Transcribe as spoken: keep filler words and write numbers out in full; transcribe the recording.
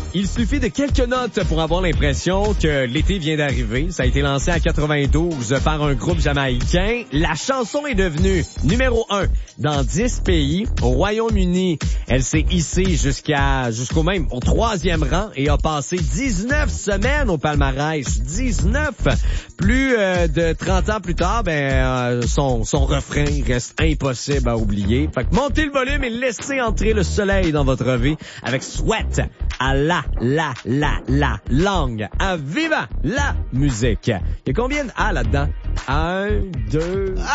Il suffit de quelques notes pour avoir l'impression que l'été vient d'arriver. Ça a été lancé en quatre-vingt-douze par un groupe jamaïcain. La chanson est devenue numéro un dans dix pays. Au Royaume-Uni, elle s'est hissée jusqu'à jusqu'au même au troisième rang et a passé dix-neuf semaines au palmarès. dix-neuf! Plus euh, de trente ans plus tard, ben euh, son, son refrain reste impossible à oublier. Fait que montez le volume et laissez entrer le soleil dans votre vie avec Sweat à la, la, la, la langue, à viva la musique. Il y a combien de A là-dedans? Un, deux...